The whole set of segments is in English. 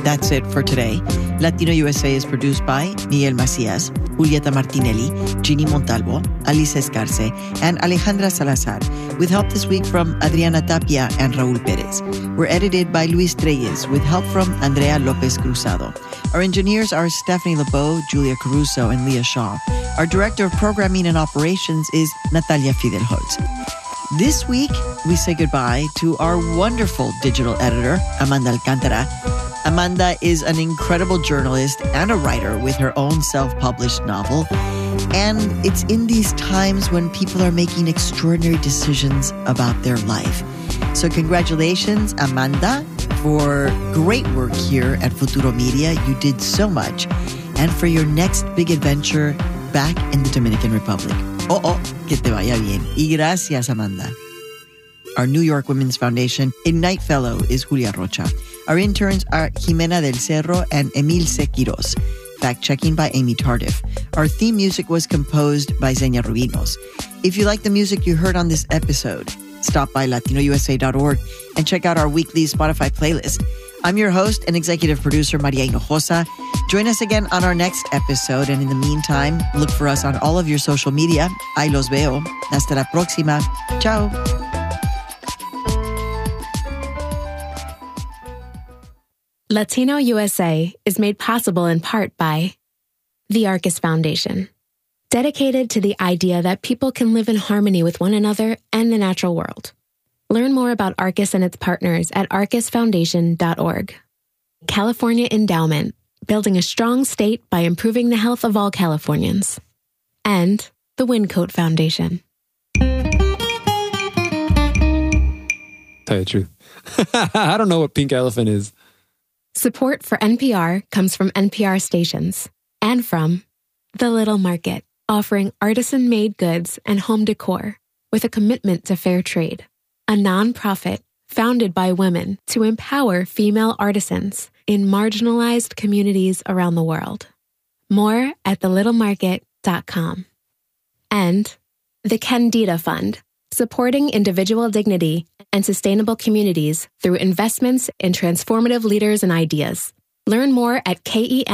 that's it for today. Latino USA is produced by Miguel Macias, Julieta Martinelli, Ginny Montalvo, Alice Escarce, and Alejandra Salazar, with help this week from Adriana Tapia and Raul Perez. We're edited by Luis Treyes, with help from Andrea Lopez Cruzado. Our engineers are Stephanie Lebeau, Julia Caruso, and Leah Shaw. Our director of programming and operations is Natalia Fidelholtz. This week, we say goodbye to our wonderful digital editor, Amanda Alcantara. Amanda is an incredible journalist and a writer with her own self-published novel. And it's in these times when people are making extraordinary decisions about their life. So congratulations, Amanda, for great work here at Futuro Media. You did so much. And for your next big adventure back in the Dominican Republic. Que te vaya bien. Y gracias, Amanda. Our New York Women's Foundation Ignite Fellow is Julia Rocha. Our interns are Jimena del Cerro and Emilce Quiroz. Fact-checking by Amy Tardif. Our theme music was composed by Zenia Rubinos. If you like the music you heard on this episode, stop by latinousa.org and check out our weekly Spotify playlist. I'm your host and executive producer, Maria Hinojosa. Join us again on our next episode. And in the meantime, look for us on all of your social media. Ahí los veo. Hasta la próxima. Ciao. Latino USA is made possible in part by the Arcus Foundation, dedicated to the idea that people can live in harmony with one another and the natural world. Learn more about Arcus and its partners at arcusfoundation.org. California Endowment, building a strong state by improving the health of all Californians. And the Wyncote Foundation. Tell you the truth. I don't know what pink elephant is. Support for NPR comes from NPR stations and from The Little Market, offering artisan-made goods and home decor with a commitment to fair trade. A nonprofit founded by women to empower female artisans in marginalized communities around the world. More at thelittlemarket.com. And the Candida Fund, supporting individual dignity and sustainable communities through investments in transformative leaders and ideas. Learn more at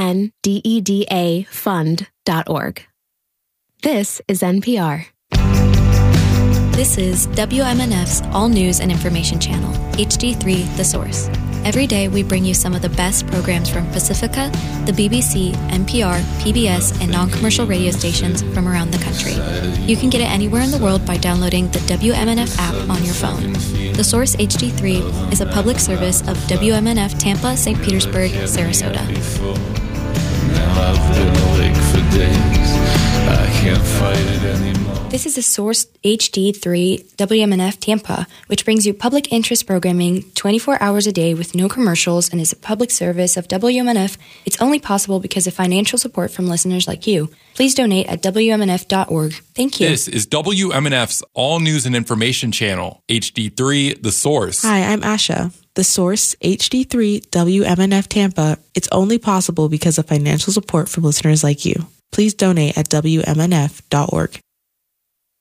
KENDEDAfund.org. This is NPR. This is WMNF's All News and Information Channel, HD3 The Source. Every day we bring you some of the best programs from Pacifica, the BBC, NPR, PBS, and non-commercial radio stations from around the country. You can get it anywhere in the world by downloading the WMNF app on your phone. The Source HD3 is a public service of WMNF Tampa, St. Petersburg, Sarasota. Now I've been awake for days. I can't fight it anymore. This is the Source HD3 WMNF Tampa, which brings you public interest programming 24 hours a day with no commercials and is a public service of WMNF. It's only possible because of financial support from listeners like you. Please donate at WMNF.org. Thank you. This is WMNF's All News and Information Channel, HD3 The Source. Hi, I'm Asha. The Source HD3 WMNF Tampa. It's only possible because of financial support from listeners like you. Please donate at WMNF.org.